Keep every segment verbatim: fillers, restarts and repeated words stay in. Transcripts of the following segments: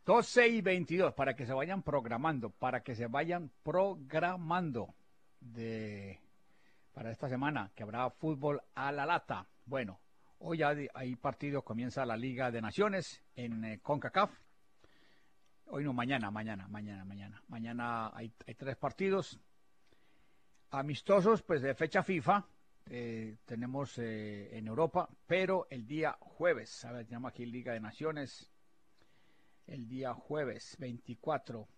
doce y veintidós, para que se vayan programando, para que se vayan programando de, para esta semana, que habrá fútbol a la lata. Bueno, hoy ya hay partidos, comienza la Liga de Naciones en eh, CONCACAF. Hoy no, mañana, mañana, mañana, mañana. Mañana hay, hay tres partidos amistosos, pues de fecha FIFA. Eh, tenemos eh, en Europa, pero el día jueves, a ver, tenemos aquí Liga de Naciones. El día jueves veinticuatro,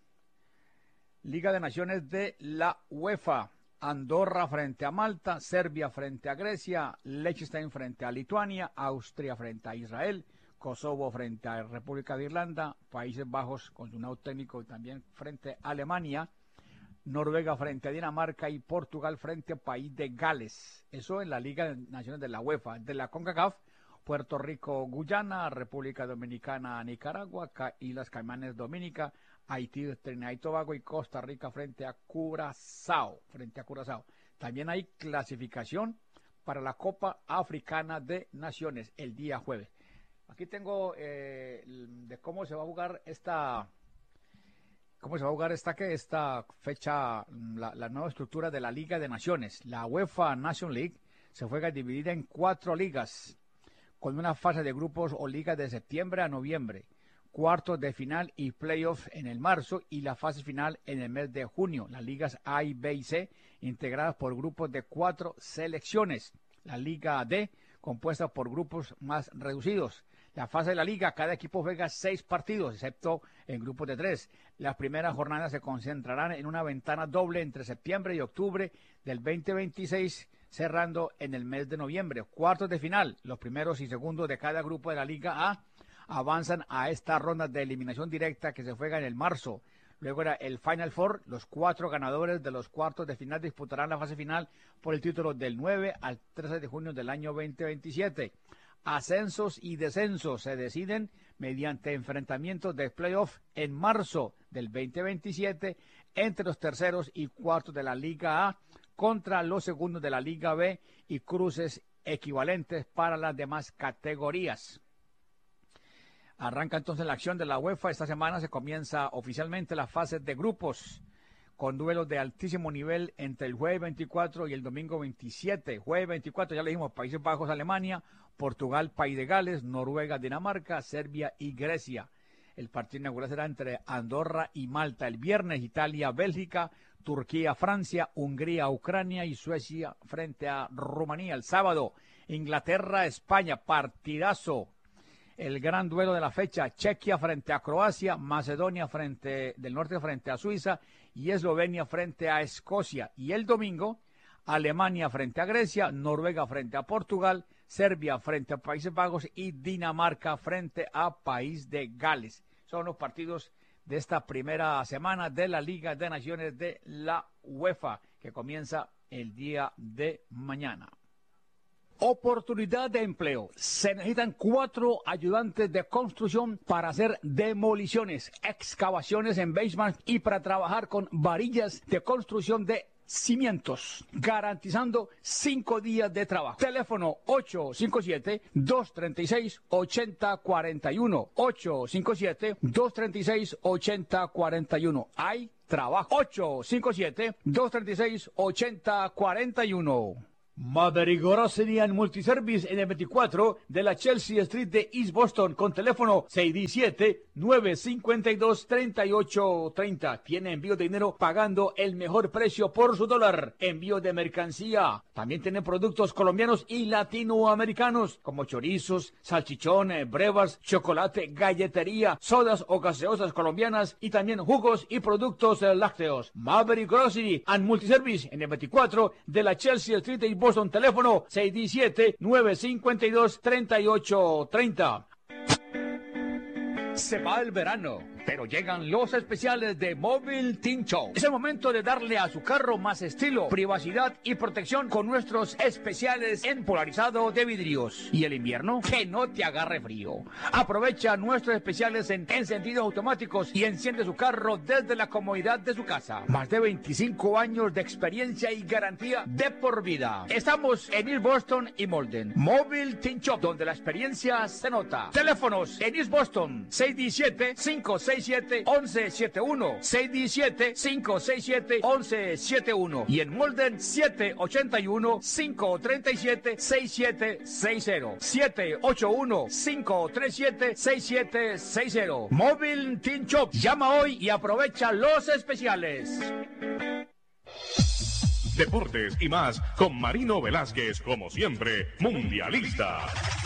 Liga de Naciones de la UEFA. Andorra frente a Malta, Serbia frente a Grecia, Liechtenstein frente a Lituania, Austria frente a Israel, Kosovo frente a República de Irlanda, Países Bajos con su nuevo técnico también frente a Alemania, Noruega frente a Dinamarca y Portugal frente a País de Gales. Eso en la Liga de Naciones de la UEFA. De la CONCACAF, Puerto Rico, Guyana, República Dominicana, Nicaragua, Islas Caimanes, Dominica, Haití, Trinidad y Tobago y Costa Rica frente a Curazao, frente a Curazao. También hay clasificación para la Copa Africana de Naciones el día jueves. Aquí tengo eh, de cómo se va a jugar esta, cómo se va a jugar esta que esta fecha, la, la nueva estructura de la Liga de Naciones. La UEFA Nation League se juega dividida en cuatro ligas, con una fase de grupos o ligas de septiembre a noviembre, cuartos de final y playoff en el marzo y la fase final en el mes de junio. Las ligas A y B y C integradas por grupos de cuatro selecciones. La Liga D compuesta por grupos más reducidos. La fase de la liga, cada equipo juega seis partidos, excepto en grupos de tres. Las primeras jornadas se concentrarán en una ventana doble entre septiembre y octubre del veinte veintiséis, cerrando en el mes de noviembre. Cuartos de final, los primeros y segundos de cada grupo de la Liga A avanzan a esta ronda de eliminación directa que se juega en el marzo. Luego era el Final Four, los cuatro ganadores de los cuartos de final disputarán la fase final por el título del nueve al trece de junio del año veinte veintisiete. Ascensos y descensos se deciden mediante enfrentamientos de playoff en marzo del veinte veintisiete entre los terceros y cuartos de la Liga A contra los segundos de la Liga B y cruces equivalentes para las demás categorías. Arranca entonces la acción de la UEFA. Esta semana se comienza oficialmente la fase de grupos con duelos de altísimo nivel entre el jueves veinticuatro y el domingo veintisiete. Jueves veinticuatro, ya le dijimos, Países Bajos, Alemania, Portugal, País de Gales, Noruega, Dinamarca, Serbia y Grecia. El partido inaugural será entre Andorra y Malta. El viernes, Italia, Bélgica, Turquía, Francia, Hungría, Ucrania y Suecia frente a Rumanía. El sábado, Inglaterra, España, partidazo. El gran duelo de la fecha, Chequia frente a Croacia, Macedonia frente del Norte frente a Suiza y Eslovenia frente a Escocia. Y el domingo, Alemania frente a Grecia, Noruega frente a Portugal, Serbia frente a Países Bajos y Dinamarca frente a País de Gales. Son los partidos de esta primera semana de la Liga de Naciones de la UEFA, que comienza el día de mañana. Oportunidad de empleo. Se necesitan cuatro ayudantes de construcción para hacer demoliciones, excavaciones en basement y para trabajar con varillas de construcción de cimientos, garantizando cinco días de trabajo. Teléfono ocho cinco siete, dos tres seis, ocho cero cuatro uno. ocho cinco siete, dos tres seis, ocho cero cuatro uno. Hay trabajo. ocho cinco siete, dos tres seis, ocho cero cuatro uno. Maverick Grocery and Multiservice en el veinticuatro de la Chelsea Street de East Boston con teléfono seis diecisiete, nueve cinco dos, tres ocho tres cero. Tiene envío de dinero pagando el mejor precio por su dólar. Envío de mercancía. También tiene productos colombianos y latinoamericanos como chorizos, salchichones, brevas, chocolate, galletería, sodas o gaseosas colombianas y también jugos y productos lácteos. Maverick Grocery and Multiservice en el veinticuatro de la Chelsea Street de East Boston. Boston, teléfono seis diecisiete, nueve cinco dos, tres ocho tres cero. Se va el verano, pero llegan los especiales de Mobile Team Show. Es el momento de darle a su carro más estilo, privacidad y protección con nuestros especiales en polarizado de vidrios. ¿Y el invierno? Que no te agarre frío. Aprovecha nuestros especiales en encendidos automáticos y enciende su carro desde la comodidad de su casa. Más de veinticinco años de experiencia y garantía de por vida. Estamos en East Boston y Malden. Mobile Team Shop, donde la experiencia se nota. Teléfonos en East Boston, seis diecisiete, cinco seis seis siete, once setenta y uno. seis uno siete, cinco seis siete, once setenta y uno. Y en Molden, siete ocho uno, cinco tres siete, seis siete seis cero. siete ocho uno, cinco tres siete, seis siete seis cero. Móvil Team Shop. Llama hoy y aprovecha los especiales. Deportes y más con Marino Velázquez, como siempre, mundialista.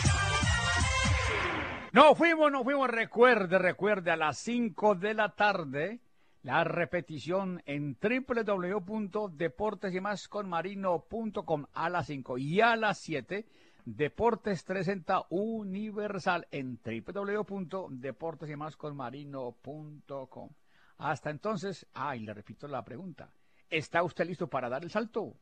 No fuimos, no fuimos. Recuerde, recuerde, a las cinco de la tarde, la repetición en doble u doble u doble u punto deportes y más con marino punto com a las cinco. Y a las siete, Deportes trescientos sesenta Universal en doble u doble u doble u punto deportes y más con marino punto com. Hasta entonces, ah, y le repito la pregunta. ¿Está usted listo para dar el salto?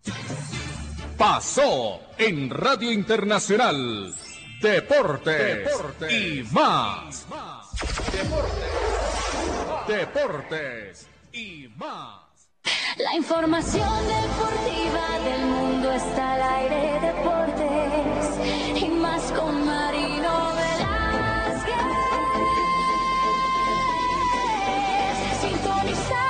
Pasó en Radio Internacional. Deportes, Deportes y más. Deportes, Deportes y más. La información deportiva del mundo está al aire. Deportes y más con Marino Velázquez. Sintonizar.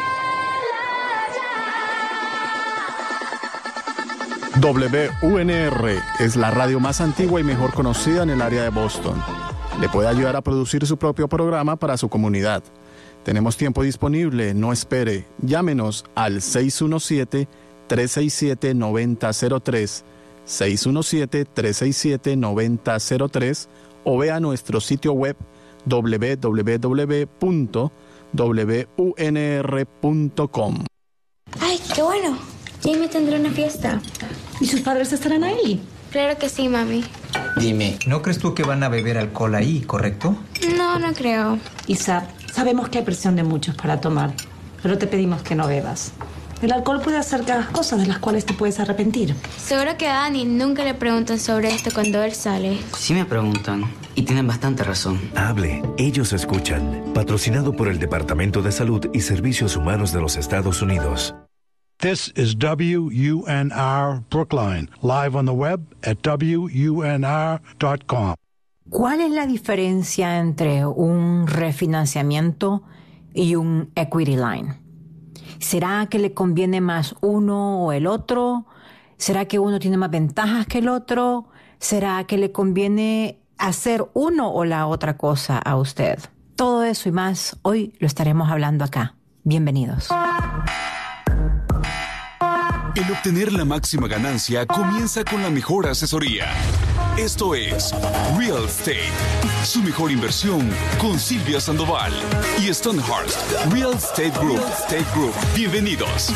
W U N R es la radio más antigua y mejor conocida en el área de Boston. Le puede ayudar a producir su propio programa para su comunidad. Tenemos tiempo disponible, no espere. Llámenos al seis uno siete, tres seis siete, nueve cero cero tres, seis uno siete, tres seis siete, nueve cero cero tres o vea nuestro sitio web doble u doble u doble u punto w u n r punto com. ¡Ay, qué bueno! Jamie tendrá una fiesta. ¿Y sus padres estarán ahí? Claro que sí, mami. Dime, ¿no crees tú que van a beber alcohol ahí, correcto? No, no creo. Isa, sabemos que hay presión de muchos para tomar, pero te pedimos que no bebas. El alcohol puede hacer cada cosas de las cuales te puedes arrepentir. Seguro que a Dani nunca le preguntan sobre esto cuando él sale. Sí me preguntan, y tienen bastante razón. Hable, ellos escuchan. Patrocinado por el Departamento de Salud y Servicios Humanos de los Estados Unidos. This is W U N R Brookline, live on the web at W U N R dot com. ¿Cuál es la diferencia entre un refinanciamiento y un equity line? ¿Será que le conviene más uno o el otro? ¿Será que uno tiene más ventajas que el otro? ¿Será que le conviene hacer uno o la otra cosa a usted? Todo eso y más hoy lo estaremos hablando acá. Bienvenidos. El obtener la máxima ganancia comienza con la mejor asesoría. Esto es Real Estate, su mejor inversión con Silvia Sandoval y Stonehurst Real Estate Group. Real Estate Group. Bienvenidos.